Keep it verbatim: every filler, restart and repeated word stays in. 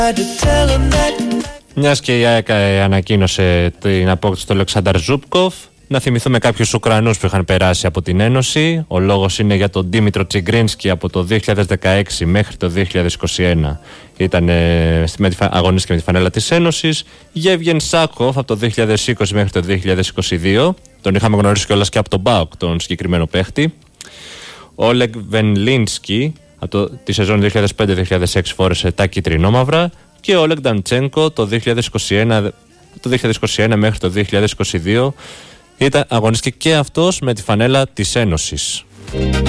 Μιας και η ΑΕΚ ανακοίνωσε την απόκτηση του Αλεξάνδρ Ζούπκοφ, να θυμηθούμε κάποιους Ουκρανούς που είχαν περάσει από την Ένωση. Ο λόγος είναι για τον Ντίμητρο Τσιγκρίνσκι από το δύο χιλιάδες δεκαέξι μέχρι το δύο χιλιάδες είκοσι ένα. Ήταν ε, αγωνίστηκε με τη φανέλα της Ένωσης. Γεύγεν Σάκοφ από το δύο χιλιάδες είκοσι μέχρι το δύο χιλιάδες είκοσι δύο. Τον είχαμε γνωρίσει κιόλας και από τον ΠΑΟΚ, τον συγκεκριμένο παίχτη. Όλεγ Βενλίνσκι από το, τη σεζόν δύο χιλιάδες πέντε δύο χιλιάδες έξι φόρεσε τα κίτρινόμαυρα. Και ο Όλεγ Νταντσένκο το δύο χιλιάδες είκοσι ένα, το δύο χιλιάδες είκοσι ένα μέχρι το δύο χιλιάδες είκοσι δύο ήταν, αγωνίστηκε και αυτός με τη φανέλα της Ένωσης.